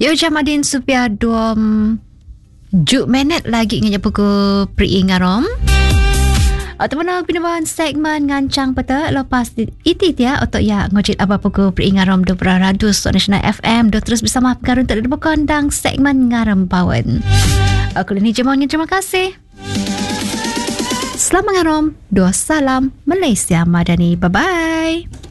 Yo Jamadin supaya 2 minit lagi ngajak pukul Priingarom. Ataupun nak pinawan segmen ngancang peta lepas itu ya untuk ya ngojit apa pukul Priingarom 2 radus Nasional FM. Do terus bersama pengaruh untuk berkondang segmen ngaram pawan. Aku Lini Jemongin, terima kasih. Selamat ngarom, 2 salam Malaysia Madani. Bye bye.